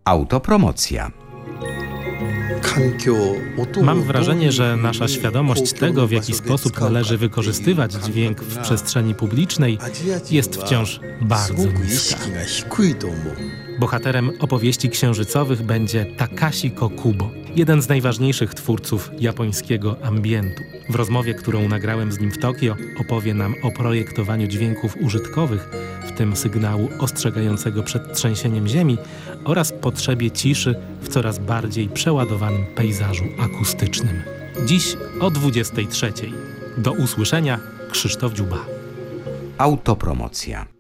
Autopromocja. Mam wrażenie, że nasza świadomość tego, w jaki sposób należy wykorzystywać dźwięk w przestrzeni publicznej, jest wciąż bardzo niska. Bohaterem opowieści księżycowych będzie Takashi Kokubo, jeden z najważniejszych twórców japońskiego ambientu. W rozmowie, którą nagrałem z nim w Tokio, opowie nam o projektowaniu dźwięków użytkowych, w tym sygnału ostrzegającego przed trzęsieniem ziemi oraz potrzebie ciszy w coraz bardziej przeładowanym pejzażu akustycznym. Dziś o 23:00. Do usłyszenia, Krzysztof Dziuba. Autopromocja.